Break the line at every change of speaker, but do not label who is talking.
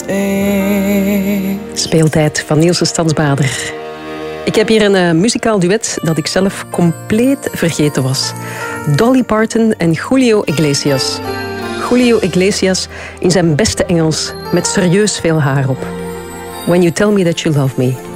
Speeltijd van Niels de Stadsbader. Ik heb hier een muzikaal duet dat ik zelf compleet vergeten was. Dolly Parton en Julio Iglesias. Julio Iglesias in zijn beste Engels met serieus veel haar op. When You Tell Me That You Love Me.